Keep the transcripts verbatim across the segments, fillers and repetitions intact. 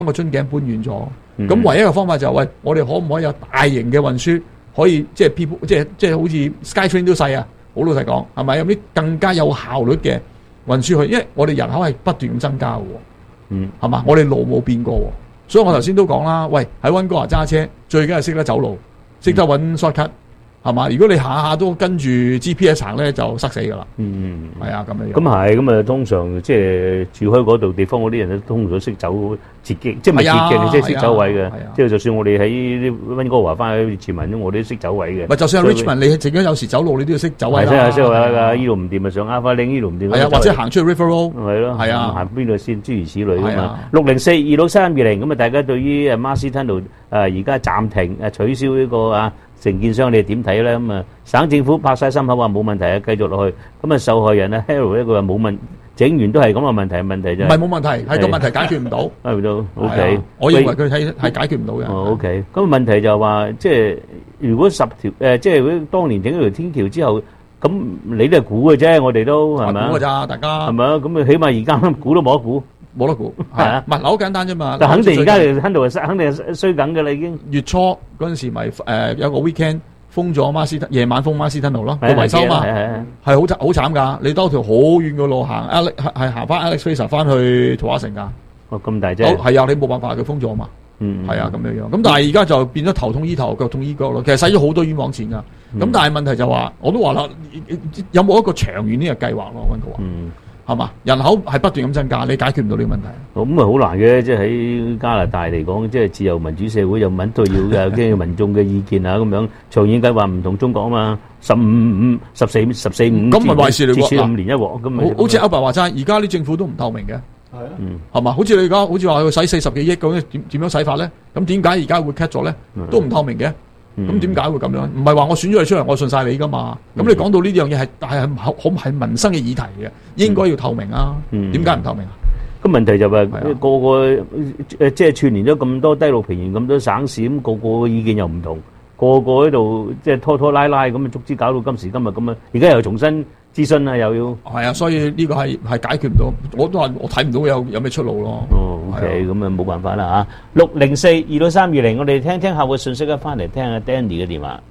個樽頸搬遠咗。咁、 嗯、 唯一嘅方法就係、是、喂，我哋可唔可以有大型嘅運輸，可以即係 people 即係即係好似 SkyTrain 都細啊，好老實講係咪有啲更加有效率嘅運輸去？因為我哋人口係不斷咁增加嘅喎， 嗯， 係嘛？我哋路冇變過喎，所以我頭先都講啦，喂，喺溫哥華揸車最緊係識得走路，識得揾 shortcut。係嘛？如果你下下都跟住 G P S 行咧，就塞死㗎啦。 嗯， 係啊，咁樣。 咁係，咁啊，通常即係住開嗰度地方嗰啲人咧，通常都識走捷徑，即係唔係捷徑，即係識走位嘅。即係就算我哋喺溫哥華翻去市民，我哋都識走位嘅。 咪就算係 Richmond，你自己有時走路，你都要識走位啦。 係識識位㗎，依度唔掂咪上 Alpha Link，依度唔掂。 係啊，或者行出去 River Road。 係咯， 係啊， 行邊度先？諸如此類㗎嘛。六零四二六三二零咁啊，大家對於誒 Marcy Tunnel 誒而家暫停誒取消呢個啊？承建商你哋點睇咧？咁啊，省政府拍晒心口話冇問題啊，繼續落去。咁啊，受害人啊 Harold 一個話冇問，整完都係咁嘅問題，問題就係唔係冇問題，係個問題解決唔到。 解決到 OK， 我認為佢係係解決唔到嘅。 哦 OK，咁問題就係話，即係如果十條誒，即係如果當年整咗條天橋之後，咁你都係估嘅啫，我哋都係咪啊？ 估㗎咋，大家係咪啊？咁啊，起碼而家估都冇得估。 冇得估，係啊，唔係好簡單啫嘛。 但肯定而家條坑道係肯定係衰緊嘅啦，已經。月初嗰陣時咪誒有個 weekend 封咗 Marcy，夜晚封 Marcy Tunnel 咯，個維修嘛，係好慘好慘㗎。你兜條好遠嘅路行 ，Alex 係行翻 Alex Fraser 翻去土華城㗎。 哦，咁大啫。 係啊，你冇辦法，佢封咗嘛。 嗯， 係啊，咁樣樣。咁但係而家就變咗頭痛醫頭，腳痛醫腳咯。其實使咗好多冤枉錢㗎。咁但係問題就話，我都話啦，有冇一個長遠呢個計劃咯？溫哥華。嗯。係嘛？人口係不斷咁增加，你解決唔到呢個問題。 咁啊好難嘅，即係喺加拿大嚟講，即係自由民主社會有揾都要嘅，即係民眾嘅意見啊咁樣。長遠計劃唔同中國啊嘛，十五五十四十四五， 咁咪壞事嚟喎。 至少五年一鑊，咁好好似歐伯話齋，而家啲政府都唔透明嘅。係啊，係嘛？好似你而家好似話要使四十幾億咁，點點樣使法咧？咁點解而家會 cut 咗咧？都唔透明嘅。咁點解會咁樣？唔係話我選咗你出嚟，我信晒你噶嘛？咁、嗯、你講到呢樣嘢係係好係民生嘅議題嘅，應該要透明啊？點解唔透明啊？ 咁問題就係、是啊、個個誒即係串聯咗咁多低路平原咁多省市，咁個個嘅意見又唔同，個個喺度即係拖拖拉拉咁啊，逐之搞到今時今日咁啊！而家又重新諮詢啊，又要係啊，所以呢個係係解決唔到，我都話我睇唔到有有咩出路咯。 哦 ，OK，咁啊冇辦法啦嚇。六零四二六三二零，我哋聽聽客戶信息啊，翻嚟聽下 Danny 嘅電話。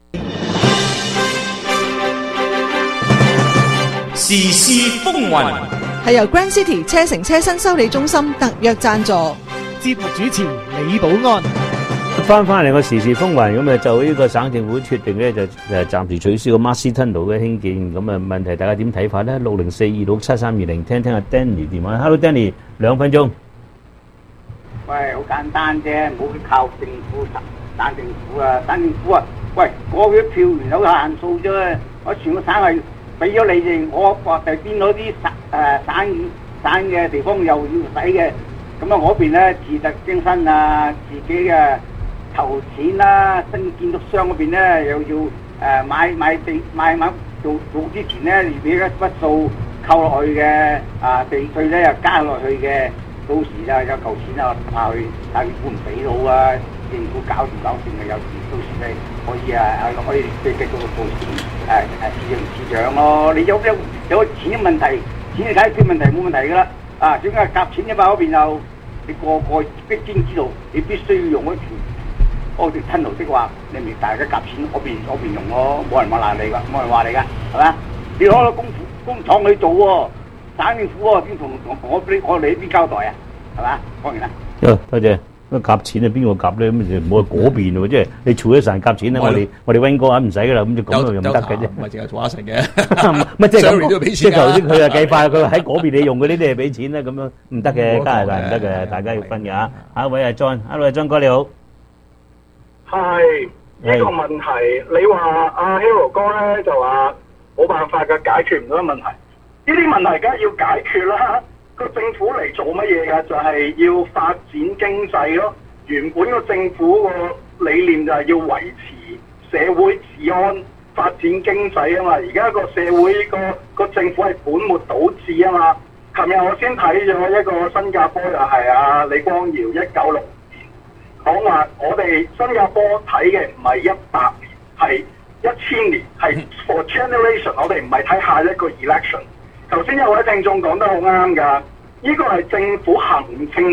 時事風雲係由 Grand City 車城車身修理中心特約贊助， 節目主持李寶安。 翻翻嚟個時事風雲，咁啊就呢個省政府決定咧，就誒暫時取消個 Marcy Tunnel 嘅興建。咁啊問題大家點睇法咧？六零四二六七三二零，聽聽阿 Danny 電話。Hello Danny，兩分鐘。 喂，好簡單啫，唔好靠政府省政府啊，省政府啊，喂，我嘅票源有限數啫，我全個省係俾咗你哋，我話就邊嗰啲省誒省省嘅地方又要使嘅，咁啊嗰邊咧自力更生啊，自己嘅。投錢啦，新建築商嗰邊咧又要誒、呃、買買地買買做做之前咧，要俾一筆數扣落去嘅，啊地稅咧又加落去嘅，到時啊有嚿錢啊怕去，但係政府唔俾到啊，政府搞掂搞掂啊，有時到時咧可以啊可以繼繼續做誒誒市場市場咯，你有有有錢嘅問題，錢嘅解決問題冇問題㗎啦，啊點解夾錢啫嘛嗰邊又你個個必經知道，你必須要用嗰條。嗰條吞路的話，你咪大家夾錢嗰邊嗰邊用咯，冇人話難你噶，冇人話你噶，係咪？你攞個工工廠去做喎，省政府喎，邊同同我俾我哋呢邊交代啊？係嘛？講完啦。 哦，多謝。咁夾錢啊，邊個夾咧？咁就唔好去嗰邊喎，即係你儲一成夾錢啦。我哋我哋溫哥華唔使噶啦，咁就咁就唔得嘅啫。 唔係淨係做一成嘅， 乜即係咁都俾錢。 即係頭先佢又計快，佢話喺嗰邊你用嗰啲你係俾錢啦，咁樣唔得嘅，加拿大唔得嘅，大家要分嘅嚇。下一位係 John，Hello John 哥你好。 係呢個問題，你話阿 Hero 哥咧就話冇辦法嘅，解決唔到嘅問題。呢啲問題梗係要解決啦。個政府嚟做乜嘢㗎？就係要發展經濟咯。原本個政府個理念就係要維持社會治安、發展經濟啊嘛。而家個社會個個政府係本末倒置啊嘛。琴日我先睇咗一個新加坡又係阿李光耀一九六。講話我哋新加坡睇嘅唔係一百年，係一千年，係 for generation。我哋唔係睇下一個 election。頭先有位聽眾講得好啱㗎，呢個係政府行政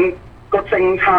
個政策